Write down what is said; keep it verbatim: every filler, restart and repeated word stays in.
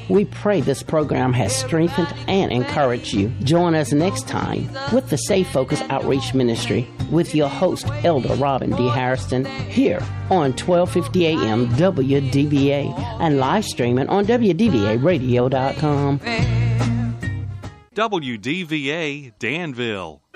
We pray this program has strengthened and encouraged you. Join us next time with the Safe Focus Outreach Ministry with your host, Elder Robin D. Harrison, here on twelve fifty A M W D V A and live streaming on W D V A radio dot com. W D V A Danville.